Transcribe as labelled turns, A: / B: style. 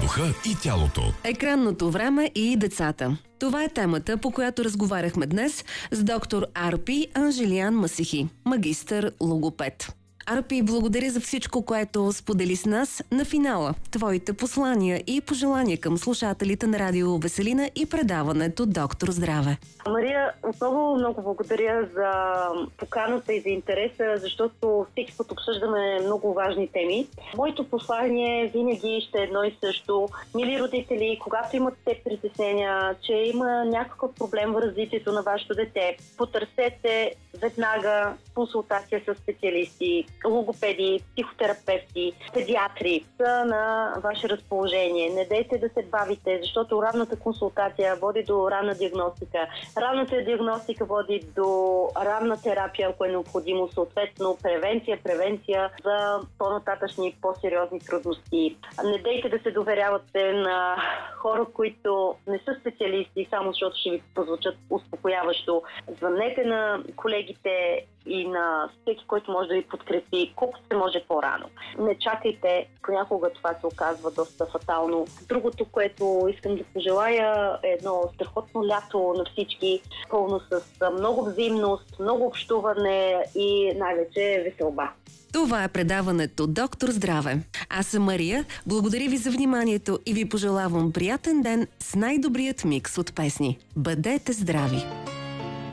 A: духа и тялото.
B: Екранното време и децата. Това е темата, по която разговаряхме днес с доктор Арпи Анжелиян Масихи, магистър логопед. Арпи, благодаря за всичко, което сподели с нас на финала. Твоите послания и пожелания към слушателите на Радио Веселина и предаването Доктор Здраве.
C: Мария, отново много благодаря за поканата и за интереса, защото всеки път обсъждаме много важни теми. Моето послание винаги ще е едно и също. Мили родители, когато имате притеснения, че има някакъв проблем в развитието на вашето дете, потърсете веднага консултация с специалисти, логопеди, психотерапевти, педиатри са на ваше разположение. Не дейте да се бавите, защото ранната консултация води до ранна диагностика. Ранната диагностика води до ранна терапия, ако е необходимо, съответно превенция за по-нататъчни, по-сериозни трудности. Не дейте да се доверявате на хора, които не са специалисти, само защото ще ви прозвучат успокояващо. Звъннете на колегите и на всеки, който може да ви подкрепи, колкото се може по-рано. Не чакайте, понякога това се оказва доста фатално. Другото, което искам да пожелая, е едно страхотно лято на всички, пълно с много взаимност, много общуване и най-вече веселба.
B: Това е предаването Доктор Здраве. Аз съм Мария, благодаря ви за вниманието и ви пожелавам приятен ден с най-добрият микс от песни. Бъдете здрави!